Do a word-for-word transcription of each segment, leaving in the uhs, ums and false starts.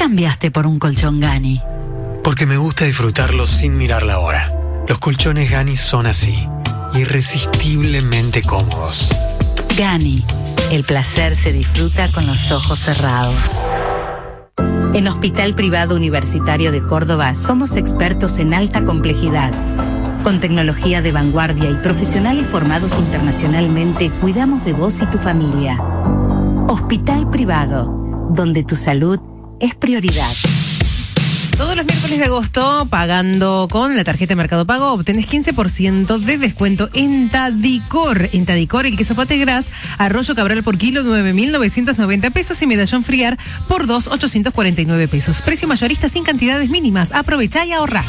cambiaste por un colchón Gani? Porque me gusta disfrutarlos sin mirar la hora. Los colchones Gani son así, irresistiblemente cómodos. Gani, el placer se disfruta con los ojos cerrados. En Hospital Privado Universitario de Córdoba somos expertos en alta complejidad. Con tecnología de vanguardia y profesionales formados internacionalmente, cuidamos de vos y tu familia. Hospital Privado, donde tu salud es prioridad. Todos los miércoles de agosto, pagando con la tarjeta Mercado Pago, obtenés quince por ciento de descuento en Tadicor. En Tadicor, el queso Pate Gras, Arroyo Cabral por kilo, nueve mil novecientos noventa pesos y medallón Friar por dos mil ochocientos cuarenta y nueve pesos. Precio mayorista sin cantidades mínimas. Aprovechá y ahorrá.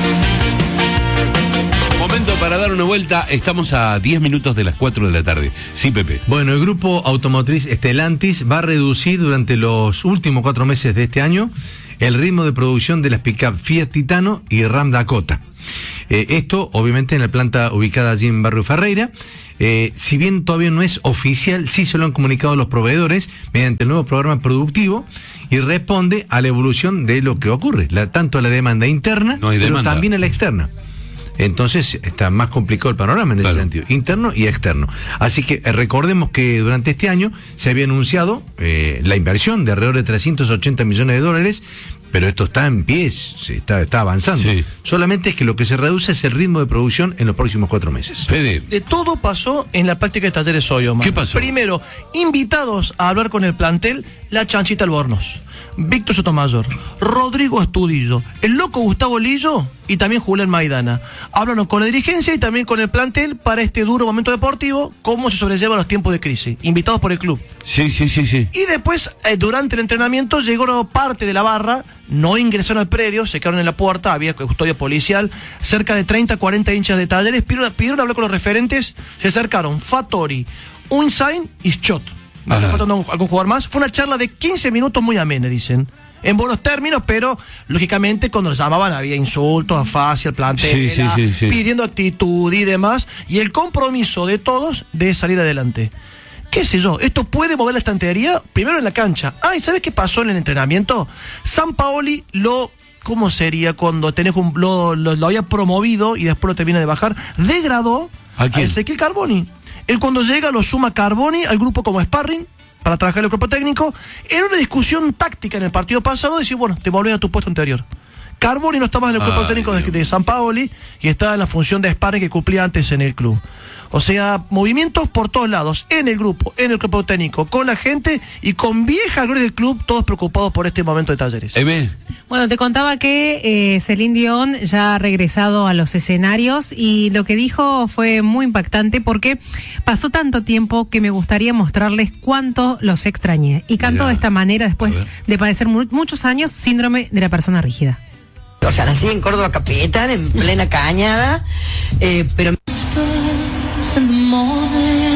Momento para dar una vuelta. Estamos a diez minutos de las cuatro de la tarde. Sí, Pepe. Bueno, el grupo automotriz Stellantis va a reducir durante los últimos cuatro meses de este año el ritmo de producción de las pick-up Fiat Titano y Ram Dakota. Eh, esto, obviamente, en la planta ubicada allí en Barrio Ferreira. Eh, si bien todavía no es oficial, sí se lo han comunicado los proveedores mediante el nuevo programa productivo y responde a la evolución de lo que ocurre, la, tanto a la demanda interna, no hay pero demanda. también a la externa. Entonces está más complicado el panorama en ese claro. sentido, interno y externo. Así que eh, recordemos que durante este año se había anunciado eh, la inversión de alrededor de trescientos ochenta millones de dólares, pero esto está en pies, se está, está avanzando. Sí. Solamente es que lo que se reduce es el ritmo de producción en los próximos cuatro meses. Fede. De todo pasó en la práctica de talleres hoy, Omar. ¿Qué pasó? Primero, invitados a hablar con el plantel, la Chanchita Albornoz, Víctor Sotomayor, Rodrigo Estudillo, el loco Gustavo Lillo y también Julián Maidana. Hablaron con la dirigencia y también con el plantel para este duro momento deportivo, cómo se sobrellevan los tiempos de crisis. Invitados por el club. Sí, sí, sí, sí. Y después, eh, durante el entrenamiento, llegó parte de la barra, no ingresaron al predio, se quedaron en la puerta, había custodia policial, cerca de treinta, cuarenta hinchas de talleres, pidieron, pidieron hablar con los referentes, se acercaron Fattori, Unzain y Schott. Me está faltando algún jugador más. Fue una charla de quince minutos muy amena, dicen. En buenos términos, pero lógicamente cuando los llamaban había insultos a Fassi, al plantel, sí, sí, sí, sí. pidiendo actitud y demás, y el compromiso de todos de salir adelante. ¿Qué sé yo? Esto puede mover la estantería primero en la cancha. Ah, ¿y sabes qué pasó en el entrenamiento? Sampaoli lo... ¿Cómo sería cuando tenés un, lo, lo, lo había promovido y después lo termina de bajar? Degradó ¿A quién? a Ezequiel Carboni. Él cuando llega lo suma Carboni al grupo como sparring para trabajar el cuerpo técnico. En una discusión táctica en el partido pasado, decir, bueno, te volvés a tu puesto anterior. Carboni no está más en el cuerpo Ay, técnico de, Dios. de Sampaoli y está en la función de sparring que cumplía antes en el club. O sea, movimientos por todos lados, en el grupo, en el cuerpo técnico, con la gente y con vieja gloria del club, todos preocupados por este momento de talleres. Eve. Bueno, te contaba que eh, Celine Dion ya ha regresado a los escenarios y lo que dijo fue muy impactante porque pasó tanto tiempo que me gustaría mostrarles cuánto los extrañé. Y cantó Mirá, de esta manera después a ver. de padecer mu- muchos años síndrome de la persona rígida. O sea, nací en Córdoba capital, en plena cañada, eh, pero... In the morning